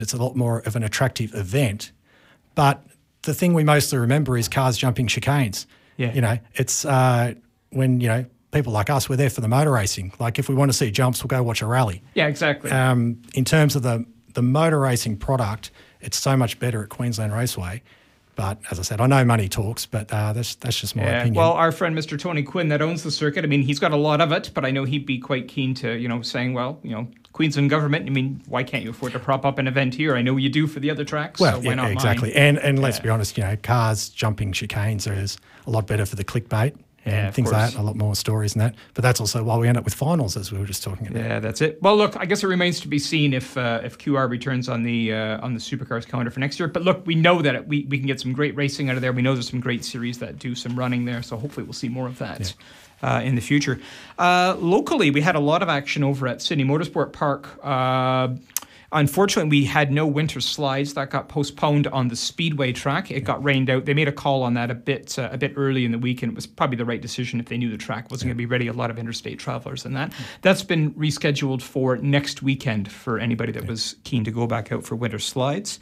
It's a lot more of an attractive event. But the thing we mostly remember is cars jumping chicanes. Yeah. You know, it's when, you know, people like us, we're there for the motor racing. Like if we want to see jumps, we'll go watch a rally. Yeah, exactly. In terms of the motor racing product, it's so much better at Queensland Raceway. But as I said, I know money talks, but that's just my opinion. Well, our friend Mr. Tony Quinn that owns the circuit, I mean, he's got a lot of it, but I know he'd be quite keen to, you know, saying, well, you know, Queensland government, I mean, why can't you afford to prop up an event here? I know you do for the other tracks, well, so why not exactly. mine? And let's be honest, you know, cars jumping chicanes is a lot better for the clickbait. And things like that, a lot more stories than that. But that's also why we end up with finals, as we were just talking about. Yeah, that's it. Well, look, I guess it remains to be seen if QR returns on the Supercars calendar for next year. But look, we know that we can get some great racing out of there. We know there's some great series that do some running there. So hopefully we'll see more of that in the future. Locally, we had a lot of action over at Sydney Motorsport Park. Unfortunately, we had no winter slides. That got postponed on the Speedway track. It got rained out. They made a call on that a bit early in the week, and it was probably the right decision if they knew the track wasn't going to be ready. A lot of interstate travelers and that. That's been rescheduled for next weekend for anybody that was keen to go back out for winter slides.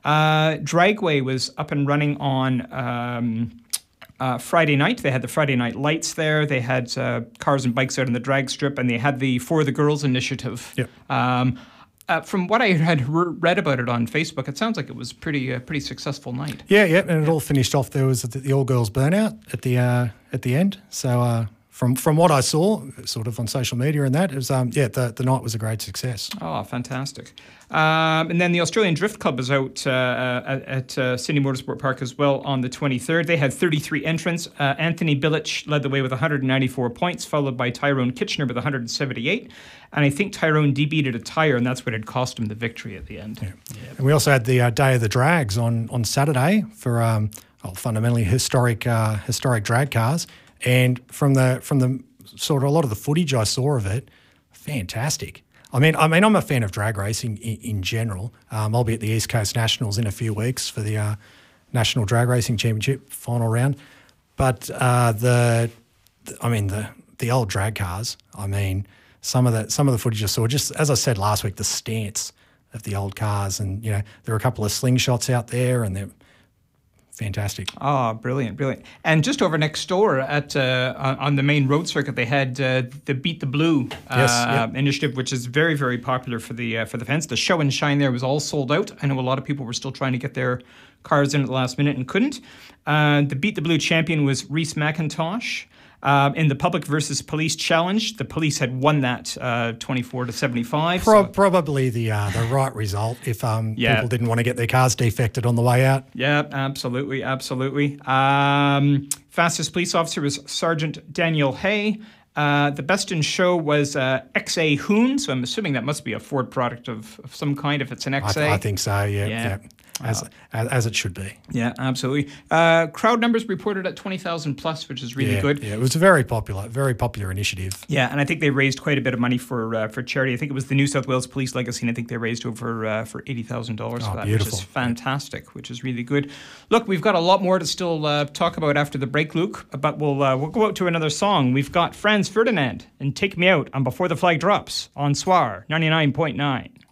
Dragway was up and running on Friday night. They had the Friday night lights there. They had cars and bikes out on the drag strip, and they had the For the Girls initiative. Yep. From what I had read about it on Facebook, it sounds like it was pretty successful night. Yeah, and it all finished off. There was the all girls burnout at the end. So from what I saw, sort of on social media and that, it was the night was a great success. Oh, fantastic! And then the Australian Drift Club is out at Sydney Motorsport Park as well on the 23rd. They had 33 entrants. Anthony Bilic led the way with 194 points, followed by Tyrone Kitchener with 178. And I think Tyrone debeated a tyre, and that's what had cost him the victory at the end. Yeah. And we also had the Day of the Drags on Saturday for fundamentally historic drag cars. And from the sort of a lot of the footage I saw of it, fantastic. I mean, I'm a fan of drag racing in general. I'll be at the East Coast Nationals in a few weeks for the National Drag Racing Championship final round. But the old drag cars. I mean, some of the footage I saw, just as I said last week, the stance of the old cars, and you know, there are a couple of slingshots out there, and they're fantastic. Oh, brilliant. And just over next door at on the main road circuit, they had the Beat the Blue initiative, which is very, very popular for the fans. The show and shine there was all sold out. I know a lot of people were still trying to get their cars in at the last minute and couldn't. The Beat the Blue champion was Rhys McIntosh. In the Public versus Police Challenge, the police had won that 24-75. Probably the right result if people didn't want to get their cars defected on the way out. Yeah, absolutely. Fastest police officer was Sergeant Daniel Hay. The best in show was XA Hoon, so I'm assuming that must be a Ford product of some kind if it's an XA. I think so, yeah. As it should be. Yeah, absolutely. Crowd numbers reported at 20,000 plus, which is really good. Yeah, it was a very popular initiative. Yeah, and I think they raised quite a bit of money for charity. I think it was the New South Wales Police Legacy, and I think they raised over for $80,000 for that, beautiful. Which is fantastic, which is really good. Look, we've got a lot more to still talk about after the break, Luke, but we'll go out to another song. We've got Franz Ferdinand and Take Me Out on Before the Flag Drops on SWAR 99.9.